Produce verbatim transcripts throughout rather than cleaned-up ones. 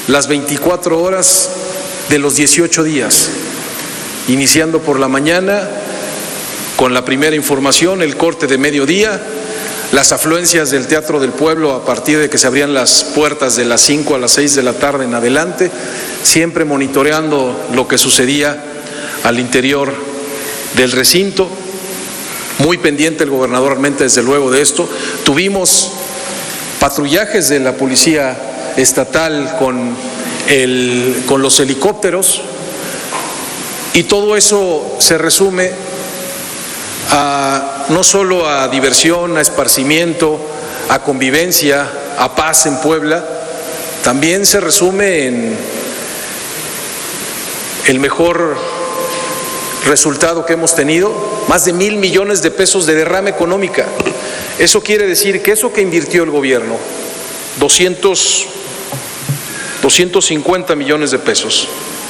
las veinticuatro horas de los dieciocho días, iniciando por la mañana con la primera información, el corte de mediodía, las afluencias del Teatro del Pueblo a partir de que se abrían las puertas de las cinco a las seis de la tarde en adelante, siempre monitoreando lo que sucedía al interior del recinto. Muy pendiente el gobernador Armenta, desde luego, de esto. Tuvimos patrullajes de la Policía Estatal con, el, con los helicópteros, y todo eso se resume a, no solo a diversión, a esparcimiento, a convivencia, a paz en Puebla, también se resume en el mejor resultado que hemos tenido, más de mil millones de pesos de derrama económica. Eso quiere decir que eso que invirtió el gobierno, doscientos, doscientos cincuenta millones de pesos,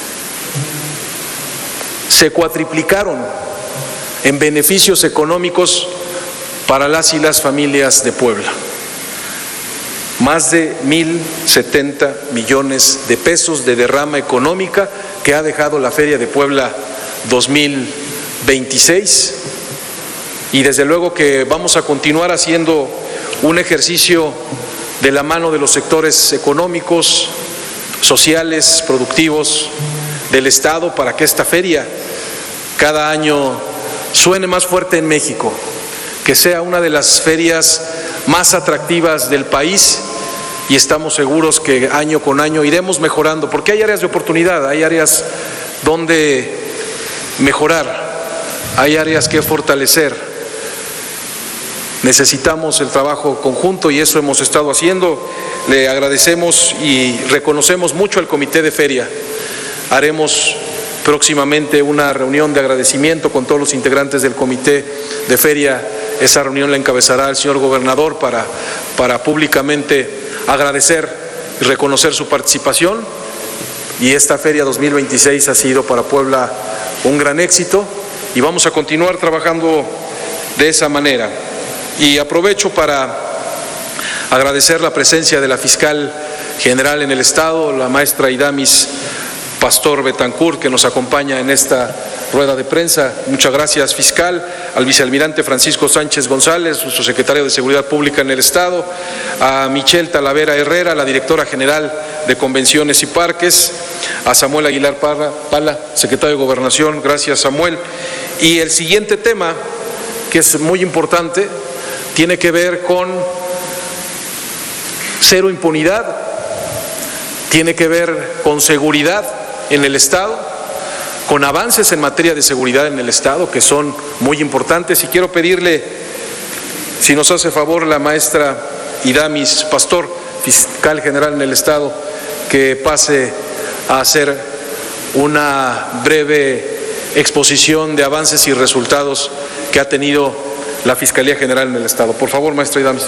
se cuatriplicaron en beneficios económicos para las y las familias de Puebla. Más de mil setenta millones de pesos de derrama económica que ha dejado la Feria de Puebla dos mil veintiséis, y desde luego que vamos a continuar haciendo un ejercicio de la mano de los sectores económicos, sociales, productivos del Estado para que esta feria cada año suene más fuerte en México, que sea una de las ferias más atractivas del país, y estamos seguros que año con año iremos mejorando, porque hay áreas de oportunidad, hay áreas donde mejorar, hay áreas que fortalecer. Necesitamos el trabajo conjunto y eso hemos estado haciendo. Le agradecemos y reconocemos mucho al Comité de Feria. Haremos próximamente una reunión de agradecimiento con todos los integrantes del Comité de Feria. Esa reunión la encabezará el señor gobernador para, para públicamente agradecer y reconocer su participación. Y esta Feria dos mil veintiséis ha sido para Puebla un gran éxito y vamos a continuar trabajando de esa manera. Y aprovecho para agradecer la presencia de la fiscal general en el Estado, la maestra Idamis Pastor Betancourt, que nos acompaña en esta rueda de prensa. Muchas gracias, fiscal. Al vicealmirante Francisco Sánchez González, nuestro secretario de Seguridad Pública en el Estado, a Michelle Talavera Herrera, la directora general de Convenciones y Parques, a Samuel Aguilar Pala, Pala, secretario de Gobernación. Gracias, Samuel. Y el siguiente tema, que es muy importante, tiene que ver con cero impunidad, tiene que ver con seguridad en el Estado, con avances en materia de seguridad en el Estado que son muy importantes. Y quiero pedirle, si nos hace favor la maestra Idamis Pastor, fiscal general en el Estado, que pase a hacer una breve exposición de avances y resultados que ha tenido la Fiscalía General en el Estado. Por favor, maestra Idamis.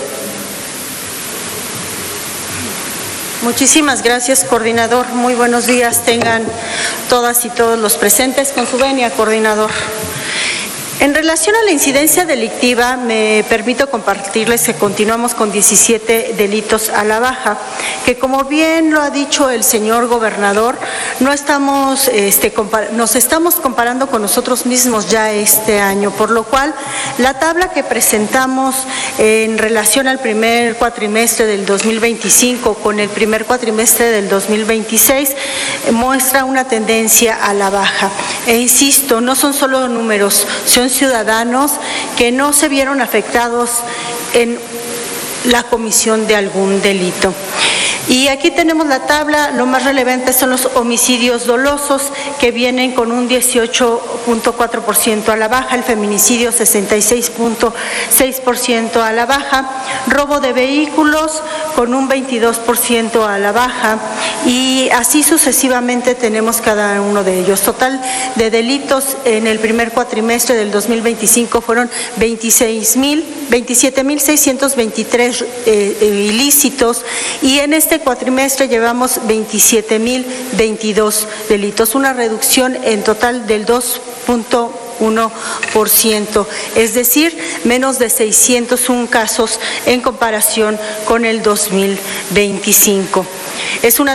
Muchísimas gracias, coordinador. Muy buenos días tengan todas y todos los presentes. Con su venia, coordinador. En relación a la incidencia delictiva, me permito compartirles que continuamos con diecisiete delitos a la baja, que como bien lo ha dicho el señor gobernador, no estamos, este, nos estamos comparando con nosotros mismos ya este año, por lo cual la tabla que presentamos en relación al primer cuatrimestre del dos mil veinticinco con el primer cuatrimestre del dos mil veintiséis muestra una tendencia a la baja. E insisto, no son solo números, son ciudadanos que no se vieron afectados en la comisión de algún delito. Y aquí tenemos la tabla. Lo más relevante son los homicidios dolosos, que vienen con un dieciocho punto cuatro por ciento a la baja, el feminicidio sesenta y seis punto seis por ciento a la baja, robo de vehículos con un veintidós por ciento a la baja, y así sucesivamente tenemos cada uno de ellos. Total de delitos en el primer cuatrimestre del dos mil veinticinco fueron veintisiete mil seiscientos veintitrés eh, ilícitos, y en este cuatrimestre llevamos veintisiete mil veintidós delitos, una reducción en total del dos punto uno por ciento, es decir, menos de seiscientos uno casos en comparación con el dos mil veinticinco. Es una